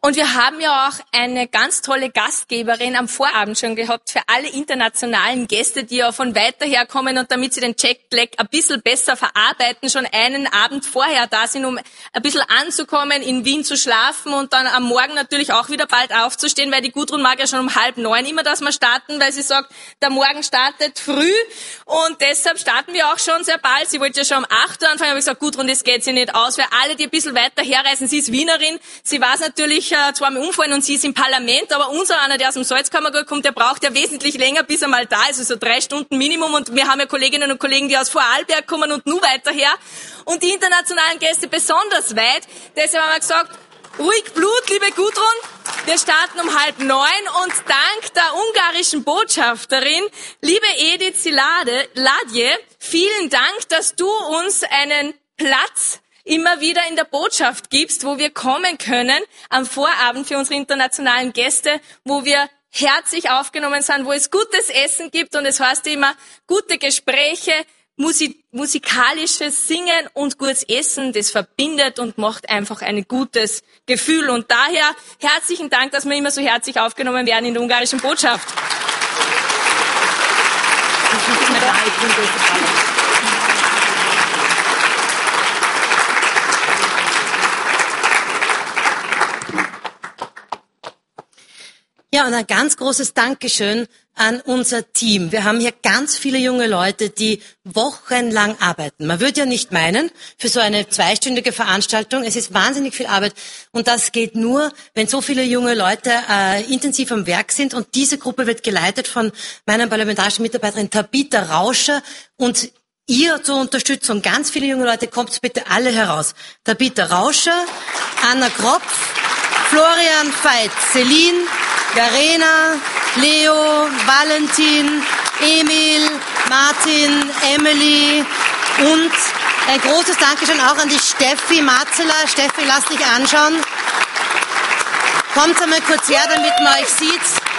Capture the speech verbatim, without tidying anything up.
Und wir haben ja auch eine ganz tolle Gastgeberin am Vorabend schon gehabt für alle internationalen Gäste, die ja von weiter her kommen und damit sie den Jetlag ein bisschen besser verarbeiten, schon einen Abend vorher da sind, um ein bisschen anzukommen, in Wien zu schlafen und dann am Morgen natürlich auch wieder bald aufzustehen, weil die Gudrun mag ja schon um halb neun immer, dass wir starten, weil sie sagt, der Morgen startet früh und deshalb starten wir auch schon sehr bald. Sie wollte ja schon um acht Uhr anfangen, aber ich gesagt, Gudrun, das geht sich nicht aus, weil alle, die ein bisschen weiter herreisen, sie ist Wienerin, sie weiß natürlich, zwar mit umfallen und sie ist im Parlament, aber unser einer, der aus dem Salzkammergut kommt, der braucht ja wesentlich länger, bis er mal da ist, also drei Stunden Minimum. Und wir haben ja Kolleginnen und Kollegen, die aus Vorarlberg kommen und nur weiter her. Und die internationalen Gäste besonders weit. Deshalb haben wir gesagt, ruhig Blut, liebe Gudrun. Wir starten um halb neun und dank der ungarischen Botschafterin, liebe Edith Silade, Ladje, vielen Dank, dass du uns einen Platz immer wieder in der Botschaft gibst, wo wir kommen können am Vorabend für unsere internationalen Gäste, wo wir herzlich aufgenommen sind, wo es gutes Essen gibt und es heißt immer gute Gespräche, Musik, musikalisches Singen und gutes Essen, das verbindet und macht einfach ein gutes Gefühl. Und daher herzlichen Dank, dass wir immer so herzlich aufgenommen werden in der ungarischen Botschaft. Ja, und ein ganz großes Dankeschön an unser Team. Wir haben hier ganz viele junge Leute, die wochenlang arbeiten. Man würde ja nicht meinen, für so eine zweistündige Veranstaltung, es ist wahnsinnig viel Arbeit. Und das geht nur, wenn so viele junge Leute äh, intensiv am Werk sind. Und diese Gruppe wird geleitet von meiner parlamentarischen Mitarbeiterin Tabitha Rauscher. Und ihr zur Unterstützung, ganz viele junge Leute, kommt bitte alle heraus. Tabitha Rauscher, Anna Kropf, Florian Veit, Celine, Garena, Leo, Valentin, Emil, Martin, Emily und ein großes Dankeschön auch an die Steffi Marzeler. Steffi, lass dich anschauen. Kommt einmal kurz her, damit man euch sieht.